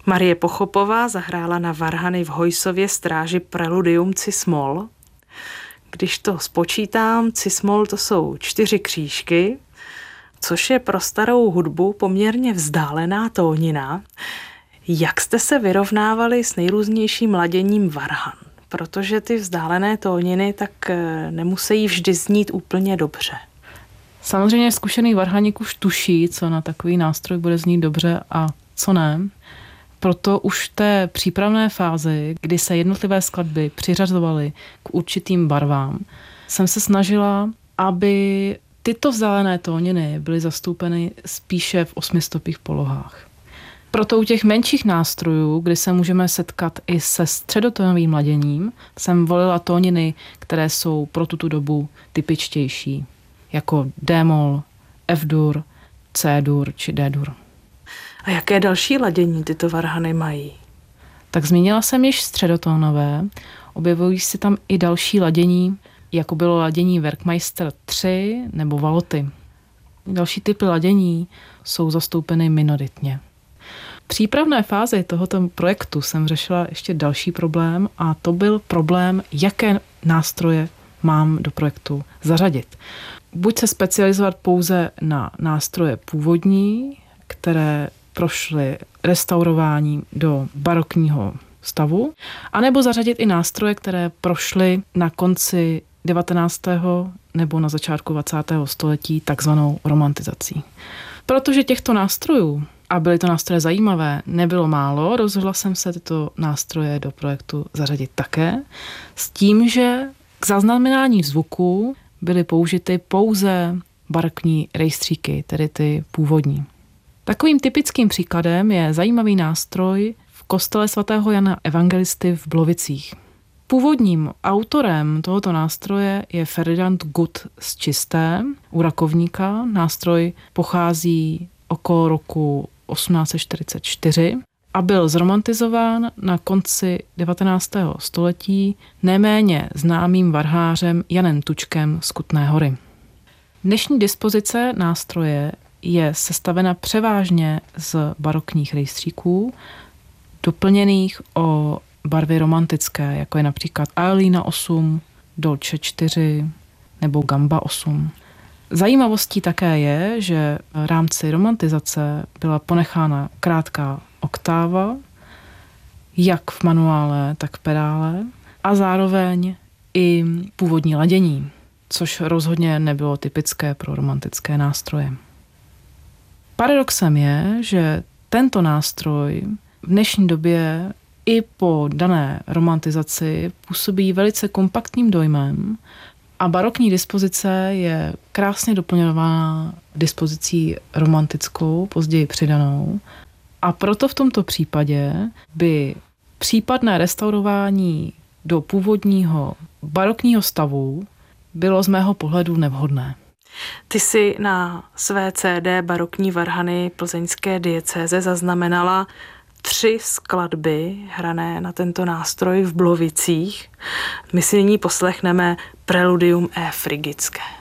Marie Pochopová zahrála na varhany v Hojsově Stráži preludium cis-moll. Když to spočítám, cis-moll to jsou 4 křížky, což je pro starou hudbu poměrně vzdálená tónina. Jak jste se vyrovnávali s nejrůznějším laděním varhan? Protože ty vzdálené tóniny tak nemusí vždy znít úplně dobře. Samozřejmě zkušený varhaník už tuší, co na takový nástroj bude znít dobře a co ne. Proto už v té přípravné fázi, kdy se jednotlivé skladby přiřazovaly k určitým barvám, jsem se snažila, aby tyto vzdálené tóniny byly zastoupeny spíše v 8stopých polohách. Proto u těch menších nástrojů, kdy se můžeme setkat i se středotónovým laděním, jsem volila tóniny, které jsou pro tuto dobu typičtější, jako D-moll, F-dur, C-dur či D-dur. A jaké další ladění tyto varhany mají? Tak zmínila jsem již středotónové, objevují se tam i další ladění, jako bylo ladění Werkmeister 3 nebo Valoty. Další typy ladění jsou zastoupeny minoritně. V přípravné fázi tohoto projektu jsem řešila ještě další problém a to byl problém, jaké nástroje mám do projektu zařadit. Buď se specializovat pouze na nástroje původní, které prošly restaurováním do barokního stavu, anebo zařadit i nástroje, které prošly na konci 19. nebo na začátku 20. století takzvanou romantizací. Protože těchto nástrojů, a byly to nástroje zajímavé, nebylo málo, rozhodla jsem se tyto nástroje do projektu zařadit také, s tím, že k zaznamenání zvuku byly použity pouze barokní rejstříky, tedy ty původní. Takovým typickým příkladem je zajímavý nástroj v kostele svatého Jana Evangelisty v Blovicích. Původním autorem tohoto nástroje je Ferdinand Gut z Čisté u Rakovníka. Nástroj pochází okolo roku 1844 a byl zromantizován na konci 19. století neméně známým varhářem Janem Tučkem z Kutné Hory. Dnešní dispozice nástroje je sestavena převážně z barokních rejstříků, doplněných o barvy romantické, jako je například Aelina 8, Dolce 4 nebo Gamba 8. Zajímavostí také je, že v rámci romantizace byla ponechána krátká oktáva, jak v manuále, tak v pedále, a zároveň i původní ladění, což rozhodně nebylo typické pro romantické nástroje. Paradoxem je, že tento nástroj v dnešní době i po dané romantizaci působí velice kompaktním dojmem a barokní dispozice je krásně doplňována dispozicí romantickou, později přidanou. A proto v tomto případě by případné restaurování do původního barokního stavu bylo z mého pohledu nevhodné. Ty jsi na své CD Barokní varhany plzeňské diecéze zaznamenala 3 skladby hrané na tento nástroj v Blovicích. My si nyní poslechneme Preludium E frigické.